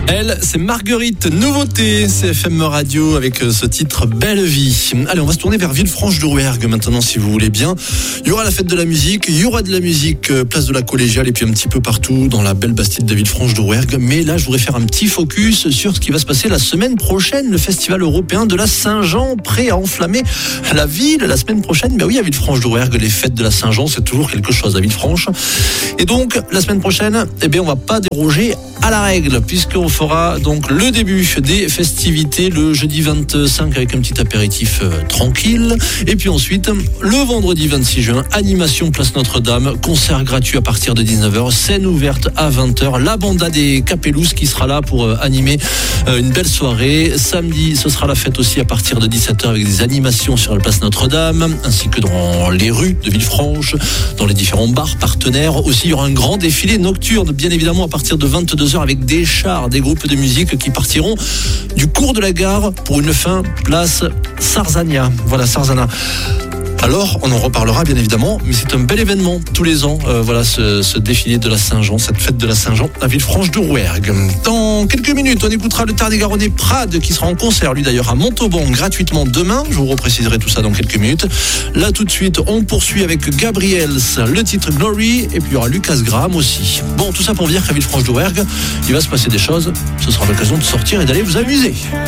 Elle, c'est Marguerite, nouveauté, CFM Radio avec ce titre Belle Vie. Allez, on va se tourner vers Villefranche-de-Rouergue maintenant si vous voulez bien. Il y aura la fête de la musique, il y aura de la musique place de la Collégiale et puis un petit peu partout dans la belle Bastide de Villefranche-de-Rouergue. Mais là, je voudrais faire un petit focus sur ce qui va se passer la semaine prochaine, le Festival européen de la Saint-Jean, prêt à enflammer la ville la semaine prochaine. Ben oui, à Villefranche-de-Rouergue, les fêtes de la Saint-Jean, c'est toujours quelque chose à Villefranche. Et donc, la semaine prochaine, on va pas déroger à la règle, puisqu'on fera donc le début des festivités le jeudi 25 avec un petit apéritif tranquille. Et puis ensuite, le vendredi 26 juin, animation Place Notre-Dame, concert gratuit à partir de 19h, scène ouverte à 20h, la banda des Capelous qui sera là pour animer une belle soirée. Samedi, ce sera la fête aussi à partir de 17h avec des animations sur la Place Notre-Dame, ainsi que dans les rues de Villefranche, dans les différents bars partenaires. Aussi, il y aura un grand défilé nocturne, bien évidemment, à partir de 22h avec des chars, des groupes de musique qui partiront du cours de la gare pour une fin place Sarzana. Voilà, Sarzana. Alors, on en reparlera bien évidemment, mais c'est un bel événement tous les ans. Ce défilé de la Saint-Jean, cette fête de la Saint-Jean à Villefranche-de-Rouergue. Dans quelques minutes, on écoutera le Tarn-et-Garonnais Prad qui sera en concert, lui d'ailleurs, à Montauban gratuitement demain. Je vous repréciserai tout ça dans quelques minutes. Là, tout de suite, on poursuit avec Gabriels, le titre Glory, et puis il y aura Lucas Graham aussi. Bon, tout ça pour dire qu'à Villefranche-de-Rouergue, il va se passer des choses. Ce sera l'occasion de sortir et d'aller vous amuser.